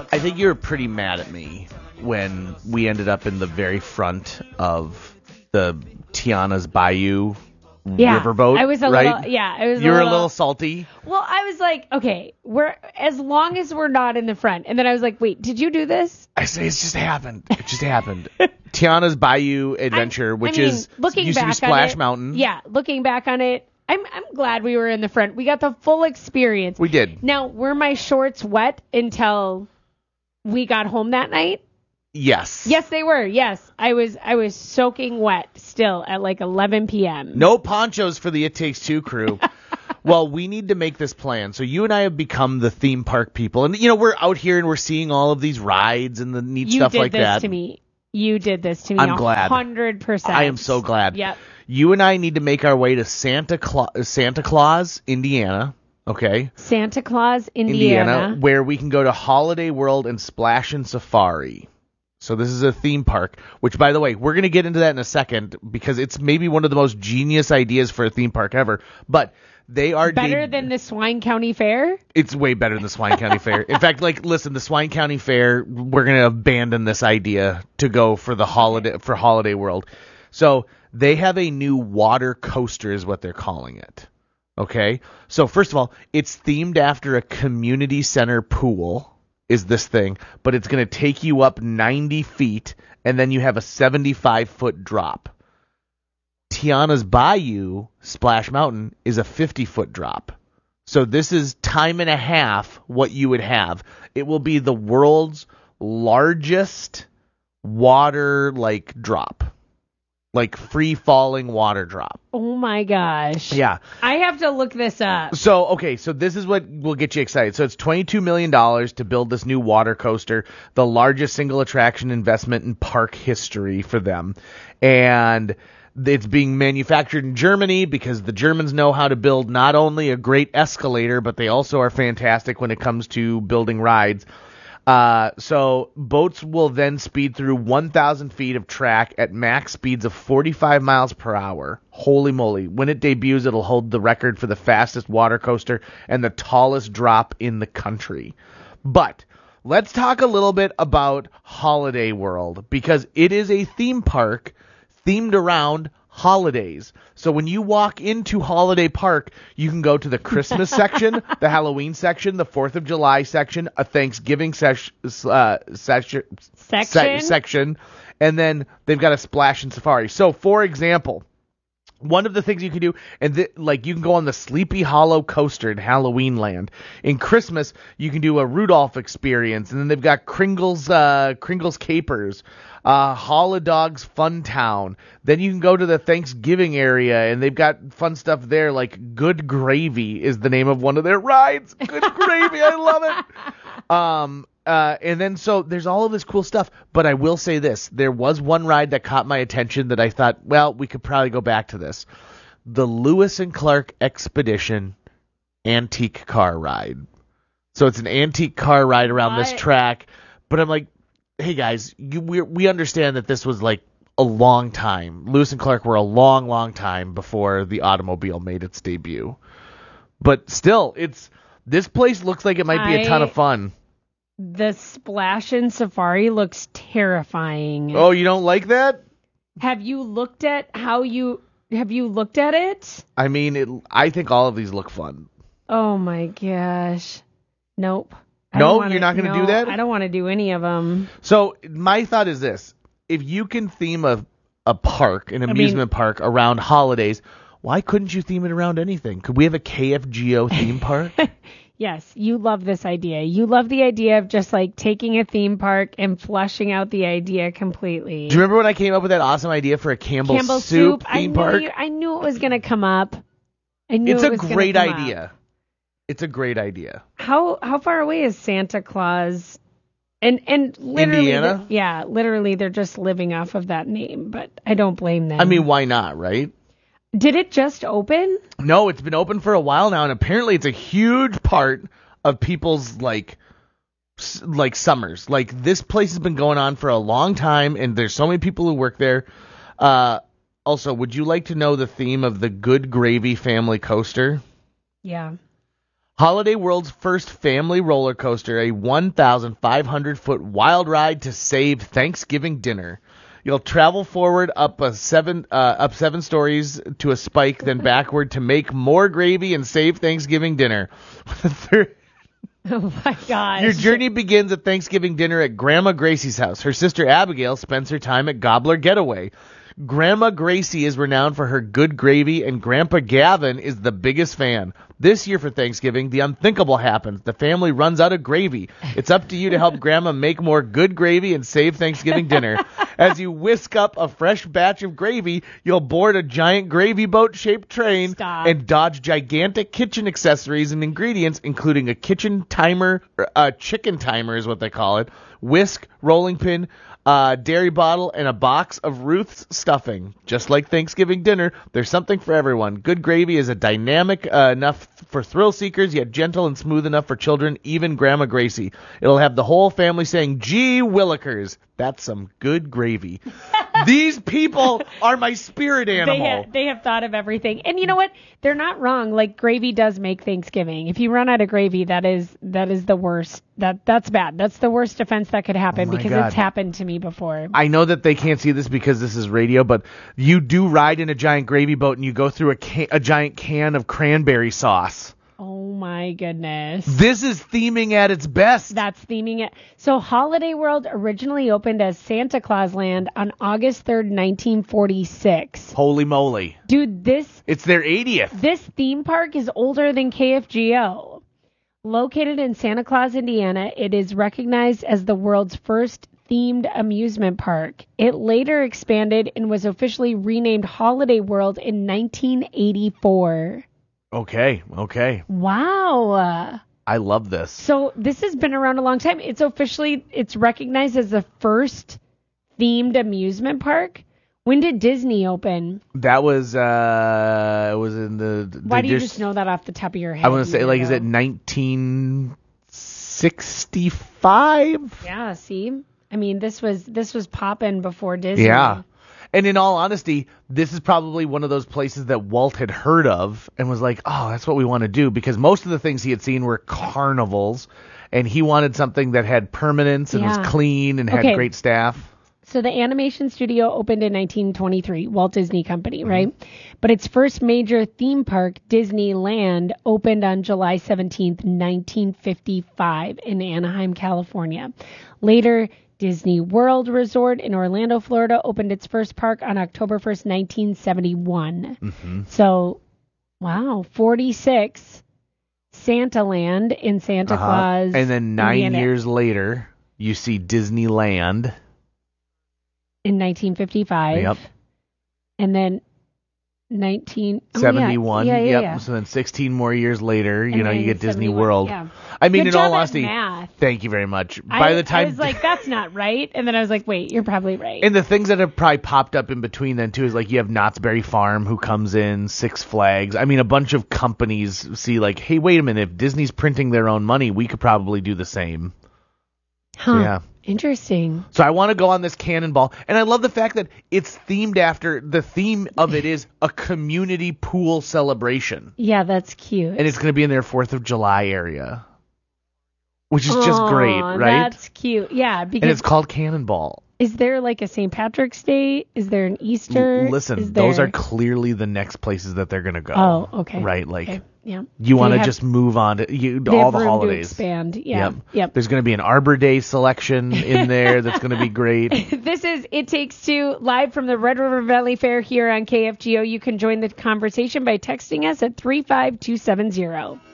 I think you were pretty mad at me when we ended up in the very front of the Tiana's Bayou riverboat. I was a right? little, yeah, I was. You were a little salty. Well, I was like, okay, we're as long as we're not in the front, and then I was like, wait, did you do this? I say it's just happened. It just happened. Tiana's Bayou Adventure, which is looking used to back be Splash on it, Mountain. Yeah, looking back on it, I'm glad we were in the front. We got the full experience. We did. Now, were my shorts wet until we got home that night? Yes. Yes, they were. Yes, I was soaking wet still at like 11 p.m. No ponchos for the It Takes Two crew. Well, we need to make this plan. So you and I have become the theme park people. And, we're out here and we're seeing all of these rides and the neat stuff like that. You did this to me. You did this to me. I'm glad. 100%. I am so glad. Yep. You and I need to make our way to Santa Claus, Indiana. Okay. Santa Claus, Indiana. Where we can go to Holiday World and Splash and Safari. So this is a theme park, which, by the way, we're going to get into that in a second because it's maybe one of the most genius ideas for a theme park ever. But they are better than the Swine County Fair? It's way better than the Swine County Fair. In fact, listen, the Swine County Fair, we're going to abandon this idea to go for the Holiday World. So they have a new water coaster is what they're calling it. Okay? So first of all, it's themed after a community center pool. Is this thing, but it's going to take you up 90 feet, and then you have a 75-foot drop. Tiana's Bayou, Splash Mountain, is a 50-foot drop. So this is time and a half what you would have. It will be the world's largest water, drop. Free-falling water drop. Oh, my gosh. Yeah. I have to look this up. So this is what will get you excited. So it's $22 million to build this new water coaster, the largest single attraction investment in park history for them. And it's being manufactured in Germany because the Germans know how to build not only a great escalator, but they also are fantastic when it comes to building rides. So boats will then speed through 1,000 feet of track at max speeds of 45 miles per hour. Holy moly. When it debuts, it'll hold the record for the fastest water coaster and the tallest drop in the country. But let's talk a little bit about Holiday World because it is a theme park themed around holidays. So when you walk into Holiday Park, you can go to the Christmas section, the Halloween section, the 4th of July section, a Thanksgiving section, and then they've got a Splash and Safari. So, for example, one of the things you can do, and you can go on the Sleepy Hollow coaster in Halloween Land. In Christmas, you can do a Rudolph experience, and then they've got Kringle's Capers, Holodog's Fun Town. Then you can go to the Thanksgiving area, and they've got fun stuff there, like Good Gravy is the name of one of their rides. Good Gravy, I love it. And then so there's all of this cool stuff, but I will say this. There was one ride that caught my attention that I thought, well, we could probably go back to this. The Lewis and Clark Expedition antique car ride. So it's an antique car ride around this track, but I'm like, hey guys, we understand that this was a long time. Lewis and Clark were a long, long time before the automobile made its debut. But still, this place looks like it might be a ton of fun. The Splash and Safari looks terrifying. Oh, you don't like that? Have you looked at it? I mean, I think all of these look fun. Oh my gosh. Nope. No, you're not going to do that? I don't want to do any of them. So my thought is this. If you can theme a park, an amusement park around holidays, why couldn't you theme it around anything? Could we have a KFGO theme park? Yes, you love this idea. You love the idea of just taking a theme park and fleshing out the idea completely. Do you remember when I came up with that awesome idea for a Campbell's Soup theme park? I knew it was going to come up. It's a great idea. It's a great idea. How far away is Santa Claus? And literally, Indiana? Literally, they're just living off of that name, but I don't blame them. I mean, why not, right? Did it just open? No, it's been open for a while now, and apparently it's a huge part of people's summers. This place has been going on for a long time, and there's so many people who work there. Also, would you like to know the theme of the Good Gravy family coaster? Yeah. Holiday World's first family roller coaster, a 1,500-foot wild ride to save Thanksgiving dinner. You'll travel forward up seven stories to a spike, then backward to make more gravy and save Thanksgiving dinner. Oh my gosh. Your journey begins at Thanksgiving dinner at Grandma Gracie's house. Her sister Abigail spends her time at Gobbler Getaway. Grandma Gracie is renowned for her good gravy, and Grandpa Gavin is the biggest fan. This year for Thanksgiving, the unthinkable happens. The family runs out of gravy. It's up to you to help Grandma make more good gravy and save Thanksgiving dinner. As you whisk up a fresh batch of gravy, you'll board a giant gravy boat-shaped train and dodge gigantic kitchen accessories and ingredients, including a kitchen timer, chicken timer is what they call it, whisk, rolling pin, dairy bottle, and a box of Ruth's stuffing. Just like Thanksgiving dinner, there's something for everyone. Good gravy is a dynamic enough for thrill seekers, yet gentle and smooth enough for children, even Grandma Gracie. It'll have the whole family saying, "Gee Willikers, that's some good gravy." These people are my spirit animal. They have thought of everything. And you know what? They're not wrong. Like, gravy does make Thanksgiving. If you run out of gravy, that is the worst. That's bad. That's the worst offense that could happen because God. it's happened to me before. I know that they can't see this because this is radio, but you do ride in a giant gravy boat and you go through a giant can of cranberry sauce. Oh my goodness. This is theming at its best. That's theming it. So Holiday World originally opened as Santa Claus Land on August 3rd, 1946. Holy moly. Dude, it's their 80th. This theme park is older than KFGO. Located in Santa Claus, Indiana, it is recognized as the world's first themed amusement park. It later expanded and was officially renamed Holiday World in 1984. Okay. Wow. I love this. So this has been around a long time. It's recognized as the first themed amusement park. When did Disney open? That was it was in the Why do you just know that off the top of your head? I want to say, like, is it 1965? Yeah, see? I mean, this was popping before Disney. Yeah. And in all honesty, this is probably one of those places that Walt had heard of and was like, oh, that's what we want to do. Because most of the things he had seen were carnivals, and he wanted something that had permanence and was clean and had great staff. So the animation studio opened in 1923, Walt Disney Company, right? But its first major theme park, Disneyland, opened on July 17th, 1955 in Anaheim, California. Later, Disney World Resort in Orlando, Florida, opened its first park on October 1st, 1971. So, wow, 46. Santaland in Santa Claus. And then 9 Indiana. years later, you see Disneyland. In 1955. Yep. And then 1971. Yeah. So then 16 more years later, And you then get Disney 71, World. yeah. I mean, Good in job all at honesty, math. thank you very much. By the time I was like, that's not right. And then I was like, wait, you're probably right. And the things that have probably popped up in between then, too, is like you have Knott's Berry Farm who comes in, Six Flags. I mean, a bunch of companies see like, hey, wait a minute, if Disney's printing their own money, we could probably do the same. Huh. So, yeah. Interesting. So I want to go on this cannonball. And I love the fact that it's themed after, the theme of it is a community pool celebration. Yeah, that's cute. And it's going to be in their 4th of July area. Which is just great, right? That's cute. Yeah, because and it's called Cannonball. Is there like a St. Patrick's Day? Is there an Easter? Listen, those are clearly the next places that they're going to go. Oh, okay. Right, like, okay. Yeah. You want to just move on to all the holidays. To expand. Yeah. Yep. There's going to be an Arbor Day selection in there that's going to be great. This is It Takes Two, live from the Red River Valley Fair here on KFGO. You can join the conversation by texting us at 35270.